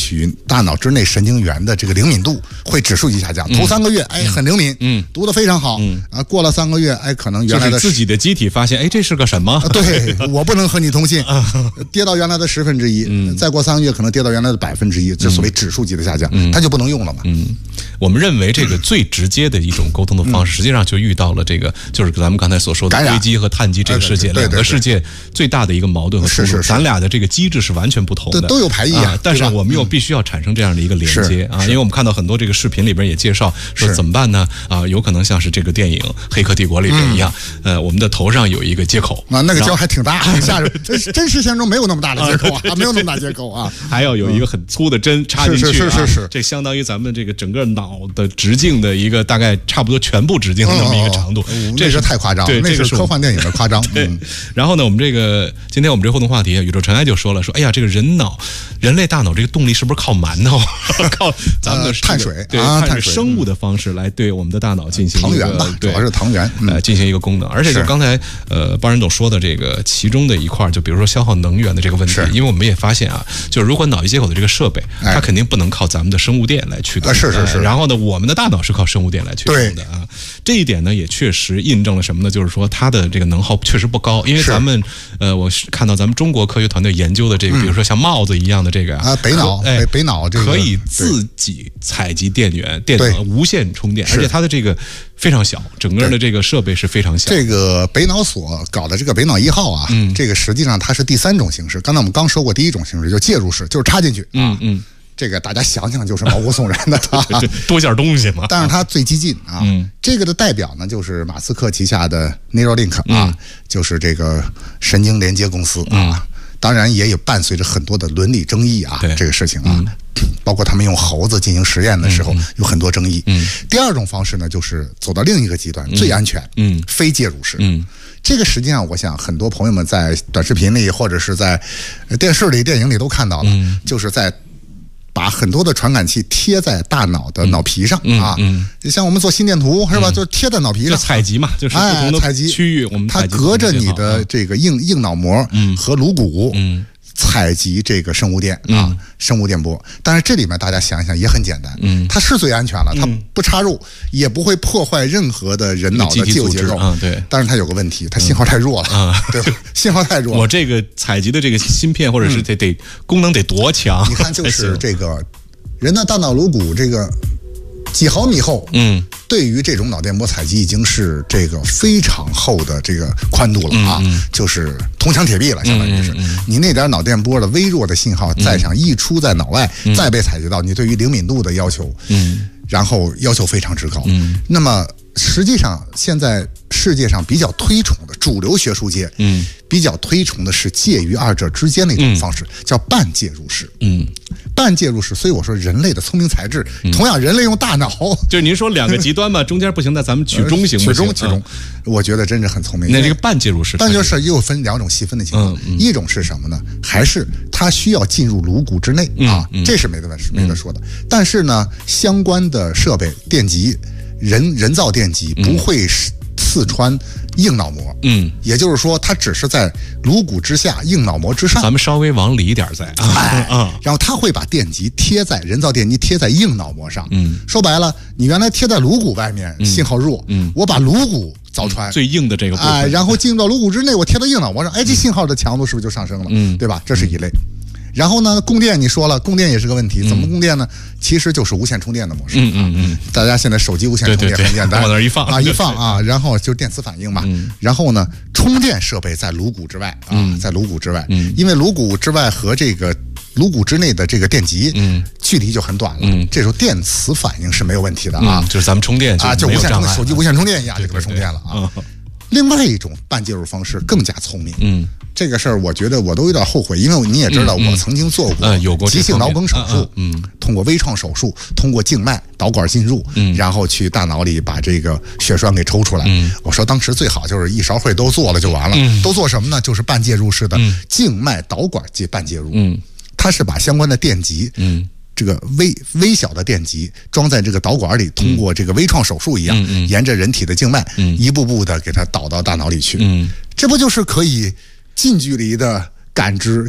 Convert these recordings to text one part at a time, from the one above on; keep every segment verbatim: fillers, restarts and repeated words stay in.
取大脑之内神经元的这个灵敏度会指数级下降。头三个月，哎，很灵敏，嗯，读得非常好，嗯啊，过了三个月，哎，可能原来的自己的机体发现，哎，这是个什么？ 对，我不能和你通信，跌到原来的十分之一，再过三个月可能跌到原来的百分之一，这所谓指数级的下降，它就不能用了嘛。 嗯，我们认为这个最直接的一种沟通的方式，实际上就遇到了这个，就是咱们刚才所说的硅基和碳基这个世界，两个世界最大的一个矛盾和冲突，咱俩的这个机制是完全不同的， 都有排异啊， 但是我们又必须要产生这样的一个连接啊，因为我们看到很多这个视频里边也介绍说怎么办呢？啊，有可能像是这个电影《黑客帝国》里边一样，呃，我们的头上有一个接口啊，那个接口还挺大，挺吓人。真实现实中没有那么大的接口啊，没有那么大接口啊， 还要有一个很粗的针插进去， 是是是是， 这相当于咱们这个整个脑的直径的一个大概差不多全部直径的那么一个长度， 这是太夸张， 对， 那是科幻电影的夸张。 对，然后呢，我们这个今天我们这互动话题，宇宙尘埃就说了，说哎呀，这个人脑、人类大脑这个动力是不是靠馒头、靠咱们的碳水对碳水生物的方式来对我们的大脑进行糖原吧，主要是糖原呃进行一个功能，而且就刚才呃包仁总说的这个其中的一块，就比如说消耗能源的这个问题，因为我们也发现啊，就如果脑机接口的这个设备，它肯定不能靠咱们的生物电来驱动， 是是是。 然后呢，我们的大脑是靠生物电来驱动的啊，这一点呢也确实印证了什么呢？就是说它的这个能耗确实不高，因为咱们呃，我看到咱们中国科学团队研究的这个，比如说像帽子一样的这个啊，北脑，哎，北脑这个可以自己采集电源，电脑无线充电，而且它的这个非常小，整个的这个设备是非常小。 这个北脑所搞的这个北脑一号啊，嗯，这个实际上它是第三种形式。刚才我们刚说过第一种形式，就介入式，就是插进去， 嗯嗯。 这个大家想想就是毛骨悚然的， 多件东西嘛。 但是它最激进啊，嗯、这个的代表呢就是马斯克旗下的 Neuralink 啊，嗯、就是这个神经连接公司啊。嗯、当然也有伴随着很多的伦理争议啊，这个事情啊，嗯、包括他们用猴子进行实验的时候、嗯、有很多争议。嗯、第二种方式呢，就是走到另一个极端，嗯、最安全，嗯，非介入式。嗯。这个实际上，我想很多朋友们在短视频里或者是在电视里、电影里都看到了，嗯、就是在把很多的传感器贴在大脑的脑皮上、嗯、啊，嗯嗯、像我们做心电图是吧，嗯、就是贴在脑皮上， 采集嘛，就是不同的采集区域，我们它隔着你的这个硬硬脑膜和颅骨，嗯。采集这个生物电啊，嗯、生物电波。但是这里面大家想一想也很简单，嗯，它是最安全了，它不插入，嗯、也不会破坏任何的人脑的肌肉结构啊。对， 但是它有个问题，它信号太弱了啊，对吧？信号太弱了。 我这个采集的这个芯片或者是得、嗯、得功能得多强？ 你看，就是这个人的大脑颅骨这个几毫米厚，嗯。对于这种脑电波采集已经是这个非常厚的这个宽度了啊，嗯嗯、就是铜墙铁壁了，相当于是。嗯嗯嗯、你那点脑电波的微弱的信号再想溢出在脑外，嗯、再被采集到，你对于灵敏度的要求，嗯，然后要求非常之高。嗯，那么实际上现在世界上比较推崇的主流学术界，嗯，比较推崇的是介于二者之间的一种方式，嗯、叫半介入式。嗯。半介入式，所以我说人类的聪明才智，嗯、同样人类用大脑， 就是您说两个极端嘛，中间不行，那咱们取中行不行？ 取中，取中，我觉得真是很聪明。 那这个半介入式， 半介入式又分两种细分的情况，嗯嗯、一种是什么呢？还是它需要进入颅骨之内、嗯、啊，嗯、这是没得问，没得说的。嗯、但是呢，相关的设备电极，人人造电极不会刺穿硬脑膜，嗯，也就是说，它只是在颅骨之下，硬脑膜之上。 咱们稍微往里一点再啊， 哎，嗯、然后它会把电极贴在人造电极贴在硬脑膜上。嗯，说白了，你原来贴在颅骨外面，信号弱，嗯，我把颅骨凿穿、 嗯、最硬的这个部分， 哎，然后进入到颅骨之内，我贴到硬脑膜上，哎，这信号的强度是不是就上升了？嗯，对吧？这是一类。然后呢，供电你说了，供电也是个问题，怎么供电呢？嗯、其实就是无线充电的模式。嗯嗯嗯，大家现在手机无线充电很简单， 往那一放啊，一放啊，然后就是电磁反应嘛。嗯、然后呢，充电设备在颅骨之外啊，嗯、在颅骨之外，嗯、因为颅骨之外和这个颅骨之内的这个电极，嗯，距离就很短了。嗯，这时候电磁反应是没有问题的啊， 嗯、就是咱们充电啊，就无线充电，手机无线充电一样， 就给它充电了啊。另外一种半介入方式更加聪明，嗯，这个事儿我觉得我都有点后悔，因为你也知道，我曾经做过有过急性脑梗手术，嗯，通过微创手术，通过静脉导管进入，嗯，然后去大脑里把这个血栓给抽出来。嗯，我说当时最好就是一勺烩都做了就完了，嗯，都做什么呢？就是半介入式的静脉导管及半介入，嗯，它是把相关的电极，嗯。这个微微小的电极装在这个导管里，通过这个微创手术一样，嗯嗯、沿着人体的静脉，嗯、一步步的给它导到大脑里去。嗯、这不就是可以近距离的感知？它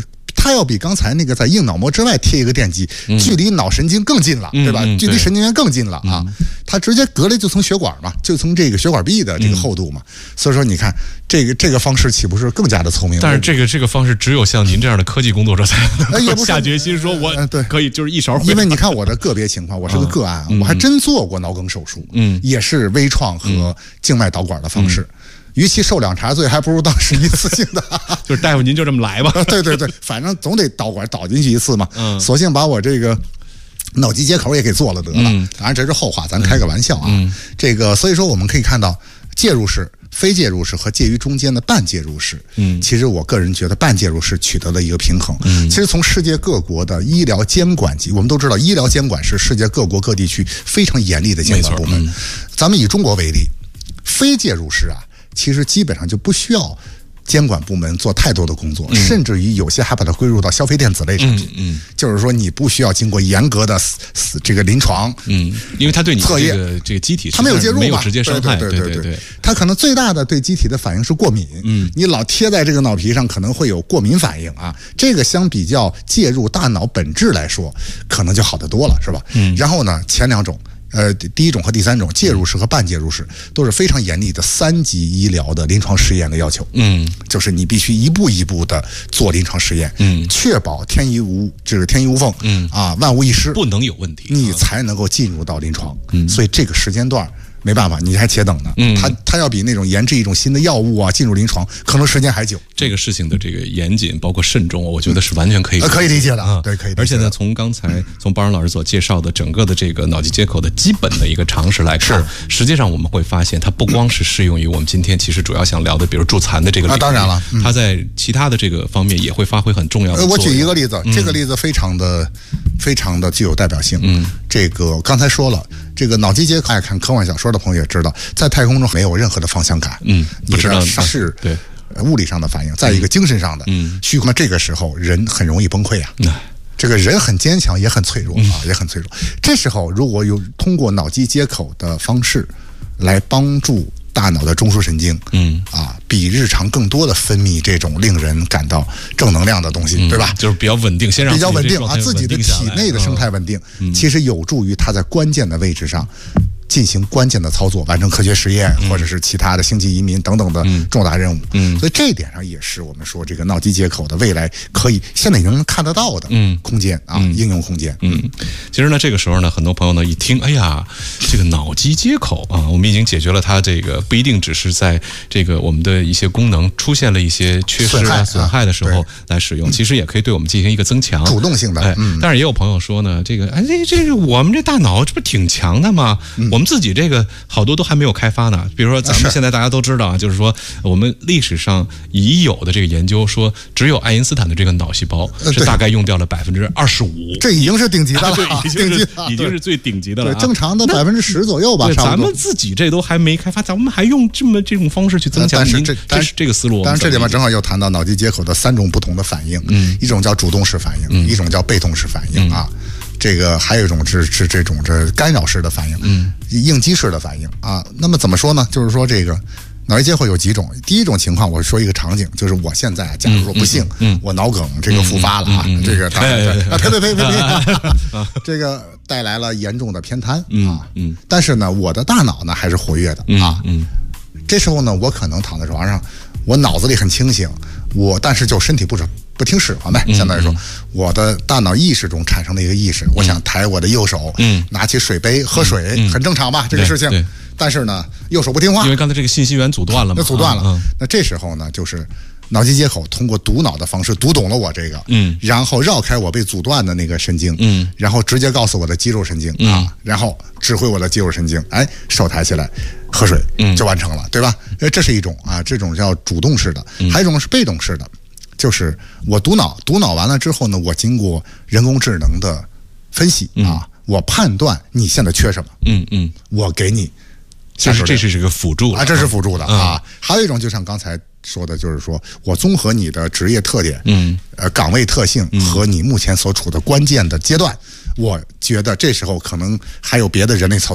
它要比刚才那个在硬脑膜之外贴一个电极， 嗯、 距离脑神经更近了， 嗯、 对吧？ 嗯、 距离神经元更近了啊！ 嗯、 它直接隔了就层血管嘛，就从这个血管壁的这个厚度嘛。嗯、所以说，你看这个这个方式岂不是更加的聪明？ 但是这个这个方式只有像您这样的科技工作者才能够下决心说，我对可以就是一勺。 因为你看我的个别情况，我是个个案， 嗯、 我还真做过脑梗手术， 嗯， 也是微创和静脉导管的方式。嗯与其受两茬罪，还不如当时一次性的。 就是大夫，您就这么来吧。 对对对，反正总得导管导进去一次嘛。 嗯， 索性把我这个脑机接口也给做了得了。 嗯、 当然这是后话，咱开个玩笑啊。 嗯、 这个所以说我们可以看到，介入式、非介入式和介于中间的半介入式。 嗯， 其实我个人觉得半介入式取得了一个平衡。 嗯， 其实从世界各国的医疗监管级，我们都知道，医疗监管是世界各国各地区非常严厉的监管部门。 嗯、 咱们以中国为例，非介入式啊。其实基本上就不需要监管部门做太多的工作， 嗯、 甚至于有些还把它归入到消费电子类产品。 嗯，嗯就是说你不需要经过严格的这个临床， 嗯，因为它对你测验这个这个机体， 它没有介入嘛， 没有直接伤害， 对对对对， 它可能最大的对机体的反应是过敏。 嗯， 你老贴在这个脑皮上，可能会有过敏反应啊。这个相比较介入大脑本质来说，可能就好得多了，是吧？ 嗯， 然后呢，前两种。呃，第一种和第三种介入式和半介入式都是非常严厉的三级医疗的临床实验的要求。 嗯， 就是你必须一步一步的做临床实验， 嗯， 确保天衣无就是天衣无缝， 嗯啊，万无一失， 不能有问题， 你才能够进入到临床。 嗯， 所以这个时间段没办法，你还且等呢。 嗯， 它它要比那种研制一种新的药物啊进入临床，可能时间还久。 这个事情的这个严谨包括慎重，我觉得是完全可以、 嗯、可以理解的啊， 对，可以理解的。 而且呢，从刚才从包仁老师所介绍的整个的这个脑机接口的基本的一个常识来看，实际上我们会发现，它不光是适用于我们今天其实主要想聊的，比如助残的这个领域， 啊，当然了， 嗯、它在其他的这个方面也会发挥很重要的作用。 我举一个例子， 嗯、 这个例子非常的、非常的具有代表性。 嗯， 这个刚才说了，这个脑机接口，爱看科幻小说的朋友也知道，在太空中没有任何的方向感。 嗯，不知道是对。 物理上的反应，再一个精神上的， 嗯， 虚空，这个时候人很容易崩溃啊。嗯，这个人很坚强，也很脆弱啊，也很脆弱。这时候如果有通过脑机接口的方式来帮助大脑的中枢神经， 嗯啊，比日常更多的分泌这种令人感到正能量的东西， 嗯、 对吧？ 就是比较稳定，先让比较稳定啊， 自己的体内的生态稳定， 嗯、 其实有助于它在关键的位置上进行关键的操作，完成科学实验， 嗯、 或者是其他的星际移民等等的重大任务。 嗯， 所以这一点上也是我们说这个脑机接口的未来可以现在已经能看得到的空间啊， 嗯、 应用空间。 嗯，其实呢，这个时候呢，很多朋友呢一听，哎呀，这个脑机接口啊，我们已经解决了它这个不一定只是在这个我们的一些功能出现了一些缺失啊、损害的时候来使用，其实也可以对我们进行一个增强、 主动性的。 哎，嗯、但是也有朋友说呢，这个哎，这这个我们这大脑这不挺强的吗？ 嗯、 我们自己这个。好多都还没有开发呢，比如说咱们现在大家都知道啊，就是说我们历史上已有的这个研究说，只有爱因斯坦的这个脑细胞是大概用掉了百分之二十五， 这已经是顶级的了， 已经是已经是最顶级的了、啊。 对，正常的百分之十左右吧， 对， 差不多。 咱们自己这都还没开发，咱们还用这么这种方式去增强， 但是这这是这个思路。 当然，这里面正好又谈到脑机接口的三种不同的反应， 嗯， 一种叫主动式反应， 嗯、 一种叫被动式反应、 嗯、 啊。这个还有一种是是这种这干扰式的反应， 嗯， 应激式的反应啊。那么怎么说呢？就是说这个脑机接口有几种。第一种情况，我说一个场景，就是我现在假如说不幸， 嗯，嗯我脑梗这个复发了啊， 嗯嗯嗯、 这个当然对，啊呸呸呸呸呸， 啊、 这个带来了严重的偏瘫、 嗯、 啊， 嗯， 但是呢，我的大脑呢还是活跃的、 嗯、 啊， 嗯， 这时候呢，我可能躺在床上，我脑子里很清醒，我但是就身体不准。不听使唤呗，相当于说，我的大脑意识中产生了一个意识，我想抬我的右手， 嗯， 拿起水杯喝水， 嗯、 很正常吧？这个事情，但是呢，右手不听话， 因为刚才这个信息源阻断了嘛， 那阻断了。 嗯、 那这时候呢，就是脑机接口通过读脑的方式读懂了我这个， 嗯， 然后绕开我被阻断的那个神经， 嗯， 然后直接告诉我的肌肉神经、 嗯、 啊，然后指挥我的肌肉神经，哎，手抬起来。喝水， 嗯， 就完成了，对吧？呃，这是一种啊，这种叫主动式的， 嗯、 还有一种是被动式的。就是我读脑，读脑完了之后呢，我经过人工智能的分析、 嗯、 啊，我判断你现在缺什么， 嗯嗯， 我给你， 这是这是个辅助啊，这是辅助的、 嗯、 啊。还有一种就像刚才说的，就是说我综合你的职业特点， 嗯， 呃，岗位特性和你目前所处的关键的阶段，嗯、我觉得这时候可能还有别的人类操作。